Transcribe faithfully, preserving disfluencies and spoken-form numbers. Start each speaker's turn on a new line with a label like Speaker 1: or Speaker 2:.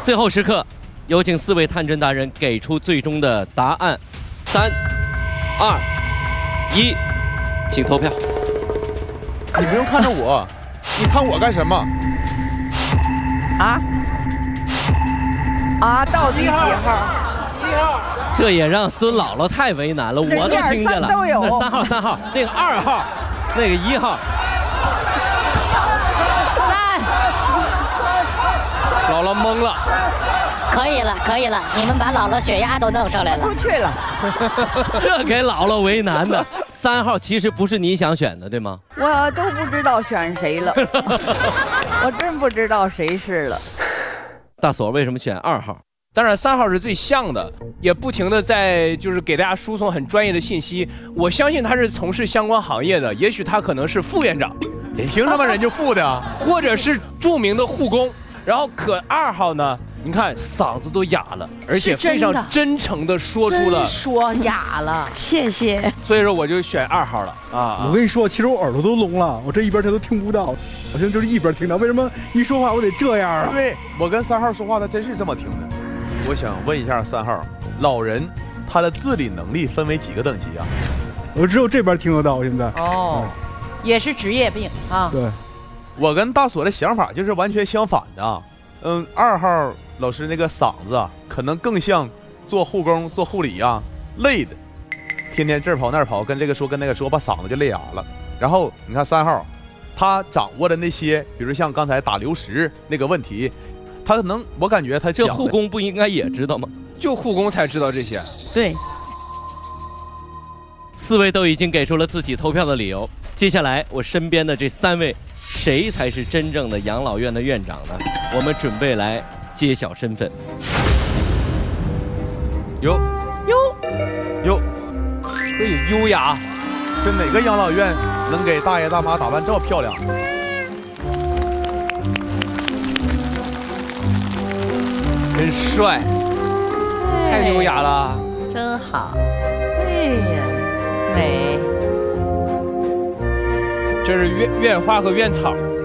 Speaker 1: 最后时刻，有请四位探针达人给出最终的答案。三、二、一，请投票。
Speaker 2: 你不用看着我，你看我干什么？
Speaker 3: 啊啊！到底几号？
Speaker 2: 一号。
Speaker 1: 这也让孙姥姥太为难了，我都听见了。
Speaker 3: 都有。
Speaker 1: 那三号、三号，那个二号，那个一号。
Speaker 4: 三。
Speaker 1: 姥姥懵了。
Speaker 4: 可以了，可以了，你们把姥姥血压都弄上来了。
Speaker 3: 出去了。
Speaker 1: 这给姥姥为难的。三号其实不是你想选的，对吗？
Speaker 3: 我都不知道选谁了，我真不知道谁是了。
Speaker 1: 大锁为什么选二号？
Speaker 5: 当然，三号是最像的，也不停的在就是给大家输送很专业的信息。我相信他是从事相关行业的，也许他可能是副院长，
Speaker 2: 凭什么人就副的？
Speaker 5: 或者是著名的护工。然后可二号呢？你看嗓子都哑了，而且非常真诚的说出了，
Speaker 3: 说哑了，
Speaker 4: 谢谢。
Speaker 5: 所以说我就选二号了啊！
Speaker 6: 我跟你说，其实我耳朵都聋了，我这一边他都听不到，我现在就是一边听到。为什么一说话我得这样啊？
Speaker 2: 因为我跟三号说话，他真是这么听的。我想问一下三号，老人他的自理能力分为几个等级啊？
Speaker 6: 我只有这边听得到，现在。
Speaker 3: 哦，也是职业病啊。
Speaker 6: 对，
Speaker 2: 我跟大锁的想法就是完全相反的啊。嗯，二号老师那个嗓子啊，可能更像做护工、做护理啊，累的，天天这儿跑那儿跑，跟这个说跟那个说，把嗓子就累哑了。然后你看三号，他掌握的那些，比如像刚才打流食那个问题，他能，我感觉他
Speaker 1: 这护工不应该也知道吗？
Speaker 5: 就护工才知道这些。
Speaker 3: 对，
Speaker 1: 四位都已经给出了自己投票的理由。接下来我身边的这三位，谁才是真正的养老院的院长呢？我们准备来揭晓身份。
Speaker 5: 哟
Speaker 3: 哟
Speaker 5: 哟，可以优雅。
Speaker 2: 这哪个养老院能给大爷大妈打扮这么漂亮？
Speaker 5: 真帅，太优雅了，
Speaker 3: 真好。哎呀，美。
Speaker 5: 这是院院花和院草。